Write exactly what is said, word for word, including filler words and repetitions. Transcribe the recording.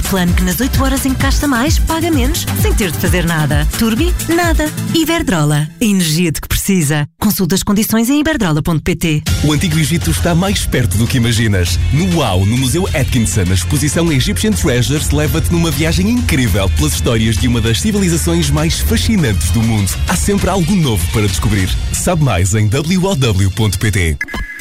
plano que nas oito horas encasta mais, paga menos, sem ter de fazer nada. Turbi, nada. Iberdrola, a energia de que precisa. Consulta as condições em iberdrola ponto pt. O Antigo Egito está mais perto do que imaginas. No UAU, no Museu Atkinson, a exposição Egyptian Treasures leva-te numa viagem incrível pelas histórias de uma das civilizações mais fascinantes do mundo. Há sempre algo novo para descobrir. Sabe mais em w o w ponto pt.